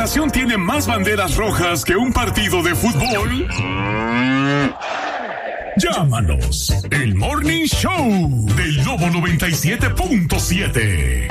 nación tiene más banderas rojas que un partido de fútbol? Llámanos. El Morning Show del Lobo 97.7.